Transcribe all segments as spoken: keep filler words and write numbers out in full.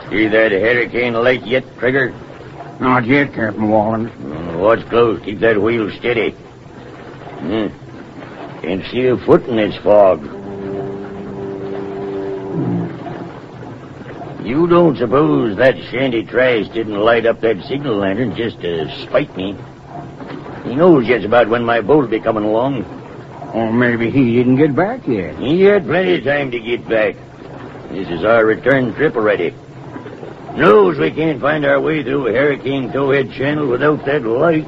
See that hurricane light yet, Trigger? Not yet, Captain Wallen. Mm, watch close. Keep that wheel steady. Mm. Can't see a foot in this fog. You don't suppose that Shanty Trash didn't light up that signal lantern just to spite me? He knows just about when my boat'll be coming along. Or maybe he didn't get back yet. He had plenty of time to get back. This is our return trip already. Knows we can't find our way through a Hurricane Towhead Channel without that light.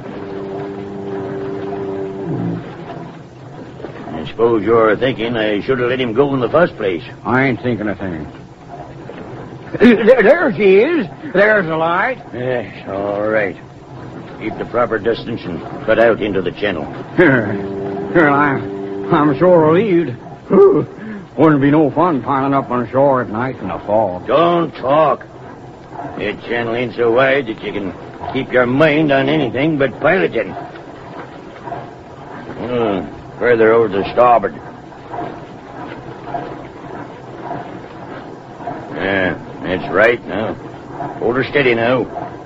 I suppose you're thinking I should have let him go in the first place. I ain't thinking a thing. There, there she is. There's the light. Yes, all right. Keep the proper distance and cut out into the channel. Well, I'm, I'm sure relieved. Wouldn't be no fun piling up on shore at night in the fog. Don't talk. That channel ain't so wide that you can keep your mind on anything but piloting. Hmm, further over to starboard. Yeah, that's right now. Hold her steady now.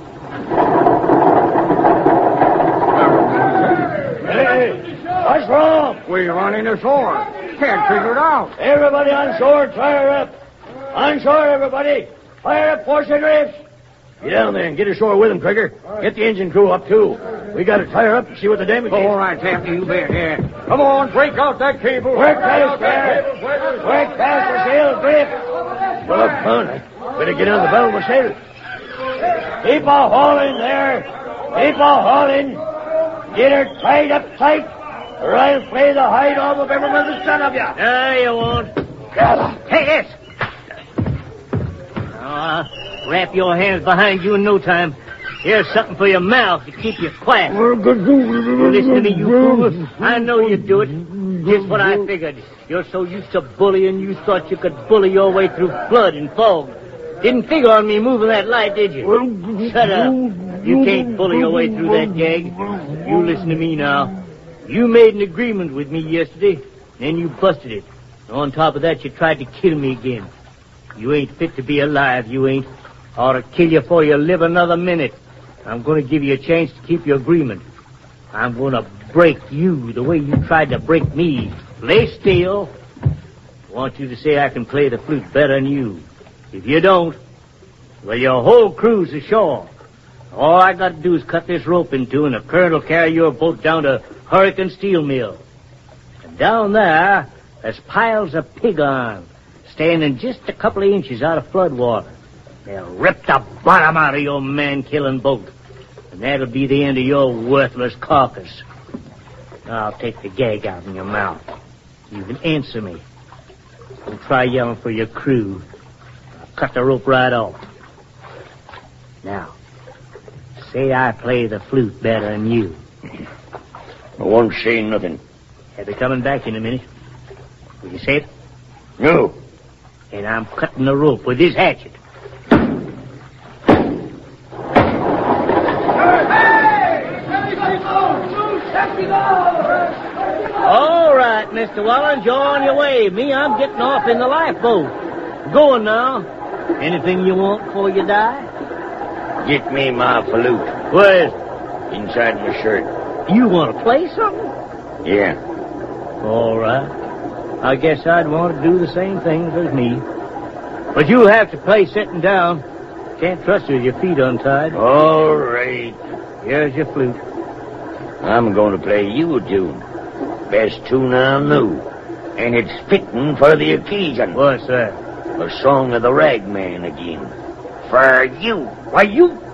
Hey, what's wrong? We're running ashore. Can't figure it out. Everybody on shore, fire up. On shore, everybody. Fire up, force the drifts. Get down there and get ashore with them, Trigger. Get the engine crew up, too. We got to fire up and see what the damage is. All right, Captain, you bet, yeah. Come on, break out that cable. Work fast, there. Work fast, the sail drift. Well, fun. Better get on the bow of the sail. Keep a hauling there. Keep a hauling. Get her tied up tight, or I'll play the hide off of every mother's son of you. No, you won't. Hey, yes. Uh, wrap your hands behind you in no time. Here's something for your mouth to keep you quiet. Listen to me, you fool. I know you'd do it. Just what I figured. You're so used to bullying, you thought you could bully your way through flood and fog. Didn't figure on me moving that light, did you? Shut up. You can't bully your way through that gag. You listen to me now. You made an agreement with me yesterday, then you busted it. On top of that, you tried to kill me again. You ain't fit to be alive, you ain't. I ought to kill you before you live another minute. I'm going to give you a chance to keep your agreement. I'm going to break you the way you tried to break me. Lay still. I want you to say I can play the flute better than you. If you don't, well, your whole crew's ashore. All I got to do is cut this rope in two, and the current will carry your boat down to Hurricane Steel Mill. And down there, there's piles of pig iron, standing just a couple of inches out of flood water. They'll rip the bottom out of your man-killing boat, and that'll be the end of your worthless carcass. Now I'll take the gag out in your mouth. You can answer me. Don't try yelling for your crew. I'll cut the rope right off. Now, say I play the flute better than you. I won't say nothing. I'll be coming back in a minute. Will you say it? No. And I'm cutting the rope with this hatchet. All right, Mister Wallen, you're on your way. Me, I'm getting off in the lifeboat. Going now. Anything you want before you die? Get me my flute. Where is it? Inside my shirt. You want to play something? Yeah. All right. I guess I'd want to do the same things as me. But you'll have to play sitting down. Can't trust you with your feet untied. All right. Here's your flute. I'm going to play you a tune. Best tune I know. And it's fitting for the occasion. What's that? The Song of the Ragman again. For you. Why, you